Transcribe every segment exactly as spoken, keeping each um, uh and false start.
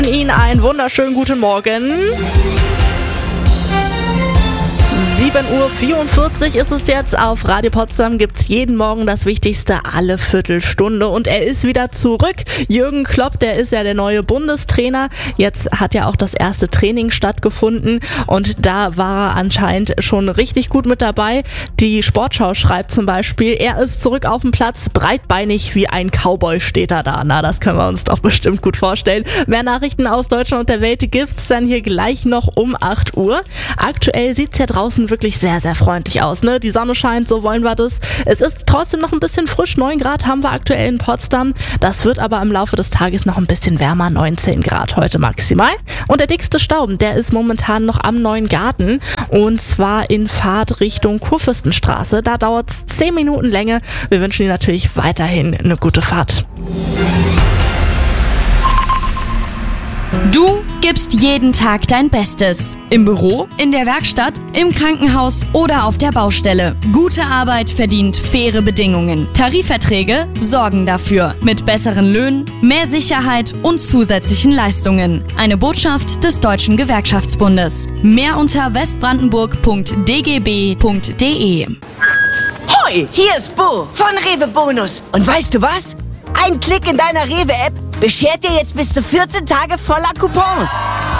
Ihnen einen wunderschönen guten Morgen. sieben Uhr vierundvierzig ist es jetzt. Auf Radio Potsdam gibt's jeden Morgen das Wichtigste alle Viertelstunde. Und er ist wieder zurück. Jürgen Klopp, der ist ja der neue Bundestrainer. Jetzt hat ja auch das erste Training stattgefunden. Und da war er anscheinend schon richtig gut mit dabei. Die Sportschau schreibt zum Beispiel, er ist zurück auf dem Platz, breitbeinig wie ein Cowboy steht er da. Na, das können wir uns doch bestimmt gut vorstellen. Mehr Nachrichten aus Deutschland und der Welt gibt's dann hier gleich noch um acht Uhr. Aktuell sieht's ja draußen wirklich sehr, sehr freundlich aus, ne? Die Sonne scheint, so wollen wir das. Es ist trotzdem noch ein bisschen frisch, neun Grad haben wir aktuell in Potsdam. Das wird aber im Laufe des Tages noch ein bisschen wärmer, neunzehn Grad heute maximal. Und der dickste Staub, der ist momentan noch am Neuen Garten und zwar in Fahrt Richtung Kurfürstenstraße. Da dauert es zehn Minuten Länge. Wir wünschen Ihnen natürlich weiterhin eine gute Fahrt. Du gibst jeden Tag dein Bestes. Im Büro, in der Werkstatt, im Krankenhaus oder auf der Baustelle. Gute Arbeit verdient faire Bedingungen. Tarifverträge sorgen dafür. Mit besseren Löhnen, mehr Sicherheit und zusätzlichen Leistungen. Eine Botschaft des Deutschen Gewerkschaftsbundes. Mehr unter westbrandenburg punkt d g b punkt d e. Hoi, hier ist Bo von Rewe Bonus. Und weißt du was? Ein Klick in deiner Rewe-App beschert dir jetzt bis zu vierzehn Tage voller Coupons.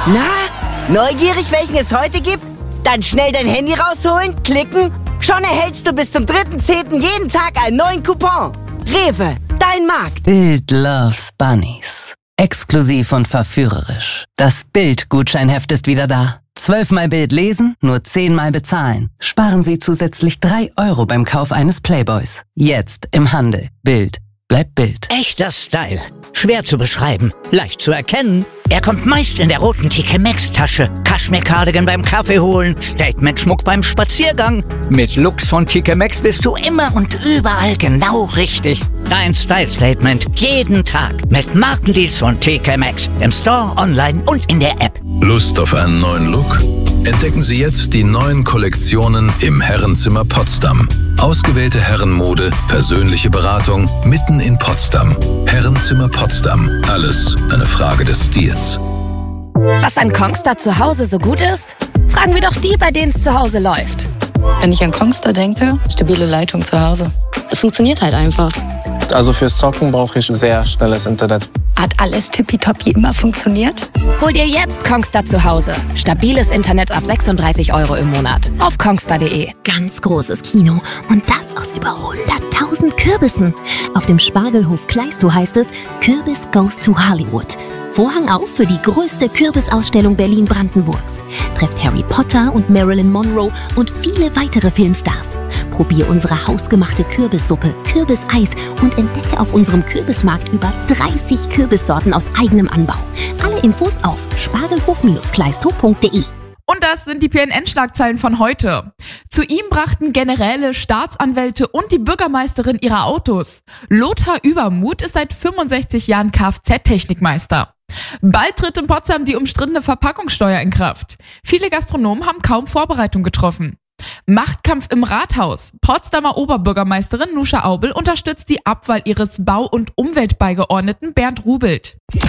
Na, neugierig, welchen es heute gibt? Dann schnell dein Handy rausholen, klicken. Schon erhältst du bis zum dritten zehnten jeden Tag einen neuen Coupon. Rewe, dein Markt. Bild loves Bunnies. Exklusiv und verführerisch. Das Bild-Gutscheinheft ist wieder da. Zwölfmal Bild lesen, nur zehnmal bezahlen. Sparen Sie zusätzlich drei Euro beim Kauf eines Playboys. Jetzt im Handel. Bild. Bleibt Bild. Echter Style. Schwer zu beschreiben, leicht zu erkennen. Er kommt meist in der roten T K Maxx-Tasche. Kaschmir-Cardigan beim Kaffee holen, Statement-Schmuck beim Spaziergang. Mit Looks von T K Maxx bist du immer und überall genau richtig. Dein Style-Statement jeden Tag mit Markendeals von T K Maxx. Im Store, online und in der App. Lust auf einen neuen Look? Entdecken Sie jetzt die neuen Kollektionen im Herrenzimmer Potsdam. Ausgewählte Herrenmode, persönliche Beratung mitten in Potsdam. Herrenzimmer Potsdam. Alles eine Frage des Stils. Was an Kongstar zu Hause so gut ist? Fragen wir doch die, bei denen es zu Hause läuft. Wenn ich an Kongstar denke, stabile Leitung zu Hause. Es funktioniert halt einfach. Also fürs Zocken brauche ich sehr schnelles Internet. Hat alles tippitoppi immer funktioniert? Hol dir jetzt Kongstar zu Hause. Stabiles Internet ab sechsunddreißig Euro im Monat. Auf kongstar punkt de. Ganz großes Kino. Und das aus über hunderttausend Kürbissen. Auf dem Spargelhof Kleistow heißt es, Kürbis goes to Hollywood. Vorhang auf für die größte Kürbisausstellung Berlin-Brandenburgs. Trefft Harry Potter und Marilyn Monroe und viele weitere Filmstars. Probier unsere hausgemachte Kürbissuppe, Kürbiseis und entdecke auf unserem Kürbismarkt über dreißig Kürbissorten aus eigenem Anbau. Alle Infos auf spargelhof kleistow punkt de. Und das sind die P N N-Schlagzeilen von heute. Zu ihm brachten Generäle, Staatsanwälte und die Bürgermeisterin ihre Autos. Lothar Übermuth ist seit fünfundsechzig Jahren Kfz-Technikmeister. Bald tritt in Potsdam die umstrittene Verpackungssteuer in Kraft. Viele Gastronomen haben kaum Vorbereitung getroffen. Machtkampf im Rathaus. Potsdamer Oberbürgermeisterin Nuscha Aubel unterstützt die Abwahl ihres Bau- und Umweltbeigeordneten Bernd Rubelt.